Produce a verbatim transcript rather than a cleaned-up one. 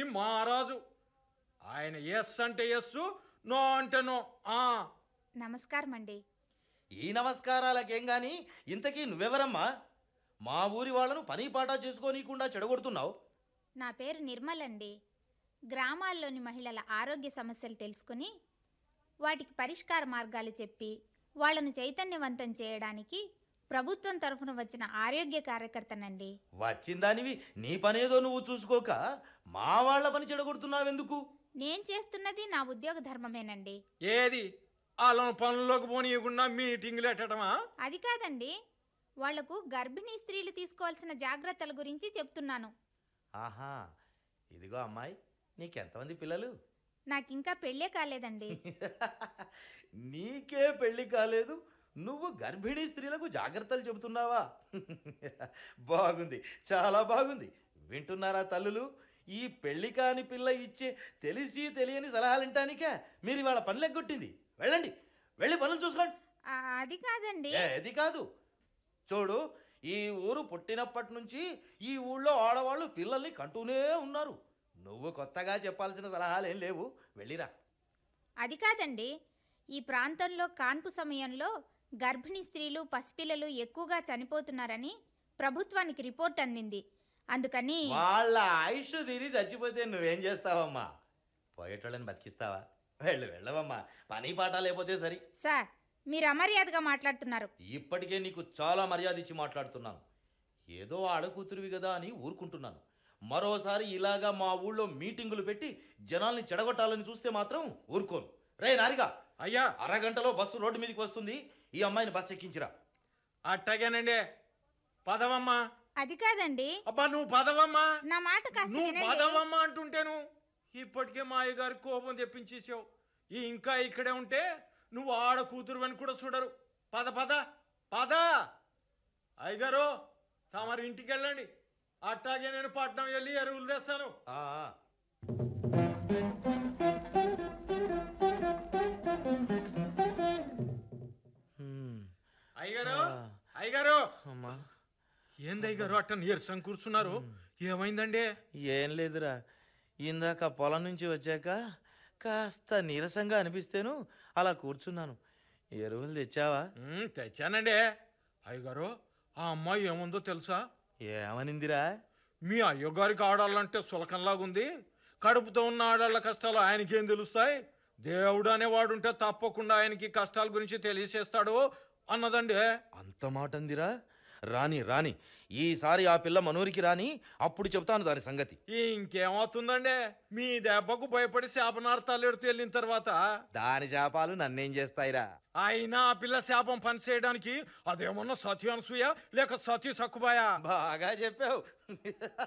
మహారాజు. ఆయన ఎస్ అంటే ఎస్సు, నో అంటే నో. ఆ నమస్కారం అండి. ఈ నమస్కారాలకేం గాని ఇంతకీ నువ్వెవరమ్మా? మా ఊరి వాళ్ళను పని పాట చేసుకోనీయకుండా చెడగొడుతున్నావు. నా పేరు నిర్మల్ అండి. గ్రామాల్లోని మహిళల ఆరోగ్య సమస్యలు తెలుసుకుని వాటికి పరిష్కార మార్గాలు చెప్పి వాళ్ళను చైతన్యవంతం చేయడానికి ప్రభుత్వం తరఫున వచ్చిన ఆరోగ్య కార్యకర్తనండి. వచ్చిందానివి నీ పనేదో నువ్వు చూసుకోక మా వాళ్ళ పని చెడగొడుతున్నావెందుకు? నేను చేస్తున్నది నా ఉద్యోగ ధర్మమేనండి. ఏది వాళ్ళను పనుల్లోకి పోనీయకుండా మీటింగ్లు పెట్టడమా? అది కాదండి, వాళ్లకు గర్భిణీ స్త్రీలు తీసుకోవాల్సిన జాగ్రత్తల గురించి చెప్తున్నాను. ఆహా, ఇదిగో అమ్మాయి, నీకెంతమంది పిల్లలు? నాకింకా పెళ్ళే కాలేదండి. నీకే పెళ్లి కాలేదు, నువ్వు గర్భిణీ స్త్రీలకు జాగ్రత్తలు చెబుతున్నావా? బాగుంది, చాలా బాగుంది. వింటున్నారా తల్లులు? ఈ పెళ్లి కాని పిల్ల ఇచ్చే తెలిసి తెలియని సలహాలింటానికే మీరు ఇవాళ పనులెగ్గొట్టింది. వెళ్ళండి, వెళ్ళి పనులు చూసుకోండి. అది కాదండి. అది కాదు, చూడు, ఈ ఊరు పుట్టినప్పటి నుంచి ఈ ఊళ్ళో ఆడవాళ్ళు పిల్లల్ని కంటూనే ఉన్నారు. నువ్వు కొత్తగా చెప్పాల్సిన సలహాలు ఏం లేవు, వెళ్ళిరా. అది కాదండి, ఈ ప్రాంతంలో కాన్పు సమయంలో గర్భిణీ స్త్రీలు పసిపిల్లలు ఎక్కువగా చనిపోతున్నారని ప్రభుత్వానికి రిపోర్ట్ అందింది. అందుకని వాళ్ళ ఆయుష్ తీరి చచ్చిపోతే నువ్వేం చేస్తావమ్మా? పోయేటోళ్ళని బతికిస్తావా? వెళ్ళు, వెళ్ళవమ్మా, పని పాట లేకపోతే సరి. సార్, మీరు అమర్యాదగా మాట్లాడుతున్నారు. ఇప్పటికే నీకు చాలా మర్యాద ఇచ్చి మాట్లాడుతున్నాను. ఏదో ఆడకూతురివి కదా అని ఊరుకుంటున్నాను. మరోసారి ఇలాగా మా ఊళ్ళో మీటింగులు పెట్టి జనాల్ని చెడగొట్టాలని చూస్తే మాత్రం ఊరుకోను. రే నారిగా, అయ్యా, అరగంటలో బస్సు రోడ్డు మీదకి వస్తుంది, ఈ అమ్మాయిని బస్సు ఎక్కించిరా. అట్టగేనండి, పదవమ్మా. అది కాదండి. అబ్బా, నువ్వు పదవమ్మా. నా మాట కాస్త నువ్వు వినండి. పదవమ్మా అంటుంటేను ఇప్పటికే మా అయ్యగారి కోపం తెప్పించేసావు. ఇంకా ఇక్కడే ఉంటే నువ్వు ఆడ కూతురు అని కూడా చూడరు. పద పద పద. అయ్యగారు, తమరి ఇంటికి వెళ్ళండి. అట్టాగే నేను పట్నం వెళ్ళి ఎరువులు తెస్తాను. ఆ అయ్యగారు, అయ్యగారు. అమ్మా, ఏంది అయ్యగారు అట్ట నీరసం కూర్చున్నారు? ఏమైందండి? ఏం లేదురా, ఇందాక పొలం నుంచి వచ్చాక కాస్త నీరసంగా అనిపిస్తేను అలా కూర్చున్నాను. ఎరువులు తెచ్చావా? తెచ్చానండి. అయ్యగారు, ఆ అమ్మాయి ఏముందో తెలుసా? ఏమనిందిరా? మీ అయ్యగారికి ఆడాలంటే సులకంలాగుంది. కడుపుతో ఉన్న ఆడాళ్ళ కష్టాలు ఆయనకేం తెలుస్తాయి? దేవుడు అనేవాడుంటే తప్పకుండా ఆయనకి కష్టాల గురించి తెలియచేస్తాడు అన్నదండి. అంత మాట అందిరా? రాని రాని, ఈసారి ఆ పిల్ల మనూరికి రాని, అప్పుడు చెప్తాను దాని సంగతి. ఇంకేమవుతుందండి, మీ దెబ్బకు భయపడి శాపనార్థాలు ఎడుతూ వెళ్ళిన తర్వాత దాని శాపాలు నన్నేం చేస్తాయిరా? అయినా ఆ పిల్ల శాపం పని చేయడానికి అదేమన్నా సతీ అనసూయ లేక సతీ సక్కుబాయా? బాగా చెప్పావు.